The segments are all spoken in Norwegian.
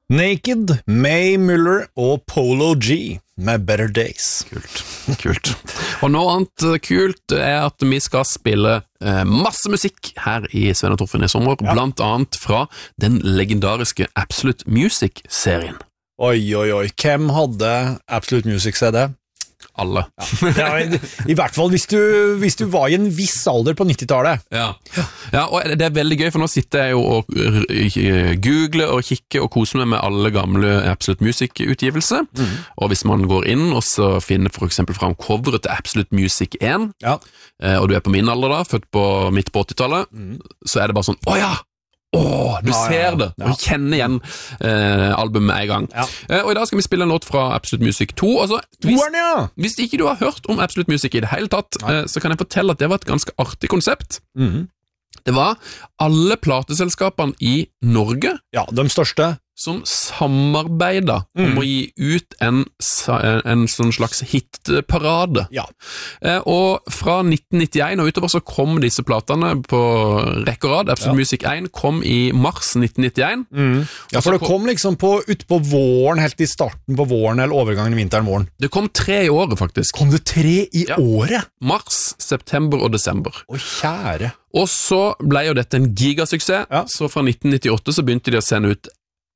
Naked, May Muller og Polo G med Better Days. Kult. Og noe annet kult at vi skal spille masse musikk her i Sven og Torfinn i sommer, blant annet fra den legendariske Absolute Music-serien. Oi. Hvem hadde Absolute Music-CD? Alle. I hvert fall hvis du var i en viss alder på 90-tallet. Ja, og det er veldig gøy, for nå sitter jeg jo og googler og kikker og koser meg med alle gamle Absolute Music-utgivelser. Og hvis man går inn og så finner for eksempel fram coveret til Absolute Music 1, og du er på min alder da, født midt på 80-tallet, så er det bare sånn, du ser det, og kjenner igjen albumet med en gang. Og i dag skal vi spille en låt fra Absolute Music 2. Altså, hvis ikke du har hørt om Absolute Music i det hele tatt, så kan jeg fortelle at det var et ganske artig konsept. Det var alle plateselskapene i Norge, de største, som samarbeidet om å gi ut en sånn slags hitparade. Og fra 1991 og utover så kom disse platene på rekke og rad. Absolute Music 1 kom i mars 1991. For det kom liksom ut på våren, helt i starten på våren, eller overgangen i vinteren-våren. Det kom 3 i året, faktisk. Kom det 3 i året? Mars, september og desember. Å, kjære. Og så ble jo dette en gigasuksess, så fra 1998 så begynte de å sende ut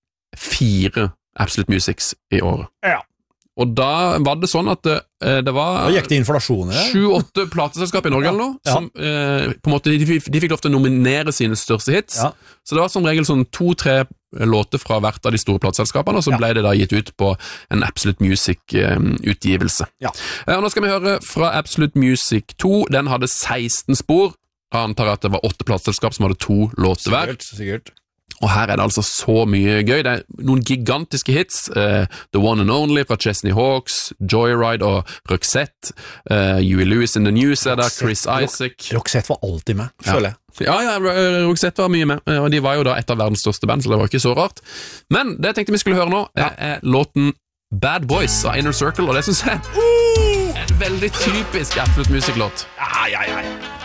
4 Absolute Musics i året. Og da var det sånn at det var... Da gikk det inflasjoner. 7-8 plateselskap i Norge eller noe, som på en måte, de fikk lov til å nominere sine største hits. Så det var som regel sånn 2-3 låter fra hvert av de store plateselskapene, og så ble det da gitt ut på en Absolute Music-utgivelse. Og nå skal vi høre fra Absolute Music 2. Den hadde 16 spor. Jeg antar at det var 8 plateselskap som hadde 2 låter hver. Sikkert. Og her er det altså så mye gøy. Det er noen gigantiske hits. The One and Only fra Chesney Hawks, Joyride og Roxette. Huey Lewis in the News er der, Chris Isaac. Roxette var alltid med, føler jeg. Ja, Roxette var mye med, og de var jo da et av verdens største band, så det var ikke så rart. Men det jeg tenkte vi skulle høre nå, er låten Bad Boys av Inner Circle, og det synes jeg er en veldig typisk Absolute Music-låt. Ja.